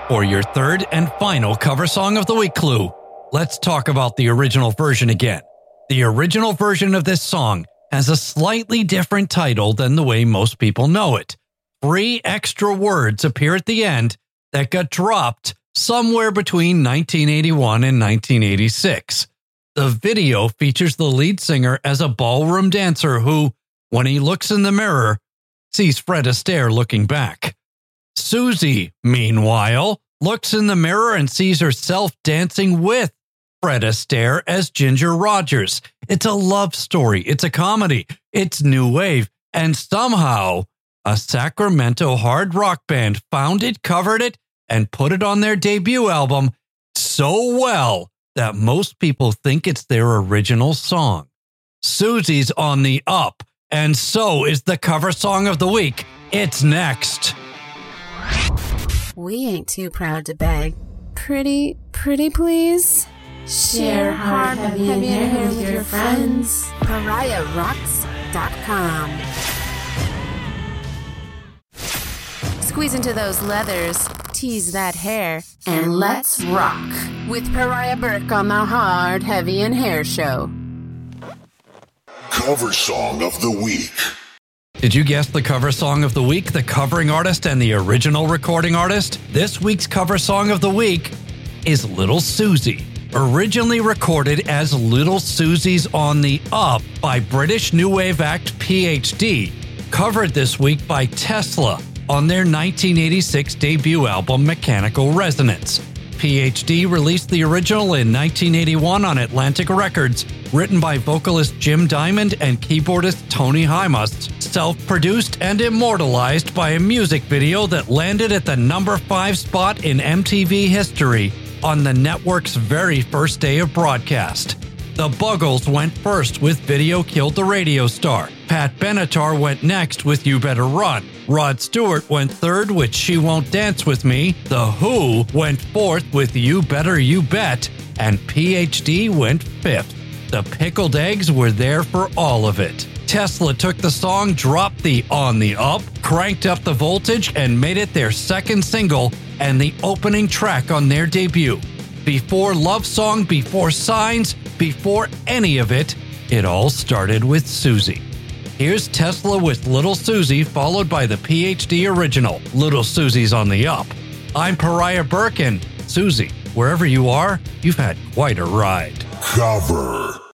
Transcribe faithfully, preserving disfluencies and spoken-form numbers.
For your third and final cover song of the week clue, let's talk about the original version again. The original version of this song has a slightly different title than the way most people know it. Three extra words appear at the end that got dropped somewhere between nineteen eighty-one and nineteen eighty-six. The video features the lead singer as a ballroom dancer who, when he looks in the mirror, sees Fred Astaire looking back. Susie, meanwhile, looks in the mirror and sees herself dancing with Fred Astaire as Ginger Rogers. It's a love story. It's a comedy. It's new wave. And somehow, a Sacramento hard rock band found it, covered it, and put it on their debut album so well that most people think it's their original song. Susie's on the up, and so is the cover song of the week. It's next. We ain't too proud to beg. Pretty, pretty please? Share hard, heavy, heavy and hair with your friends. Pariah Rocks dot com. Squeeze into those leathers, tease that hair, and let's rock with Pariah Burke on the Hard, Heavy and Hair Show. Cover Song of the Week. Did you guess the cover song of the week, the covering artist and the original recording artist? This week's cover song of the week is Little Susie. Originally recorded as Little Susie's on the Up by British new wave act P H D, covered this week by Tesla on their nineteen eighty-six debut album Mechanical Resonance. P H D released the original in nineteen eighty-one on Atlantic Records, written by vocalist Jim Diamond and keyboardist Tony Hymas, self-produced and immortalized by a music video that landed at the number five spot in M T V history on the network's very first day of broadcast. The Buggles went first with Video Killed the Radio Star. Pat Benatar went next with You Better Run. Rod Stewart went third with She Won't Dance With Me. The Who went fourth with You Better You Bet. And P H D went fifth. The Pickled Eggs were there for all of it. Tesla took the song, dropped the on the up, cranked up the voltage, and made it their second single and the opening track on their debut. Before Love Song, before Signs, before any of it, it all started with Susie. Here's Tesla with Little Susie, followed by the P H D original, Little Susie's on the Up. I'm Pariah Burke, and Susie, wherever you are, you've had quite a ride. Cover.